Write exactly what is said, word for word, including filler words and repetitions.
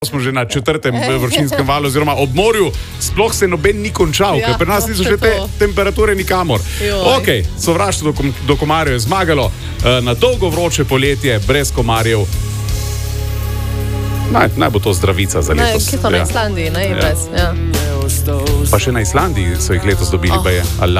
Smo že na četrtem vročinskem valu, oziroma ob morju, sploh se noben ni končal, ja, ker pri nas niso še te temperature nikamor. Ok, sovraštvo do, kom, do komarjev je zmagalo, na dolgo vroče poletje, brez komarjev. Naj, naj bo to zdravica za letos. Naj, kje to na Islandiji, ne, ja. Brez, ja. Pa še na Islandiji so jih letos dobili, oh. Baje.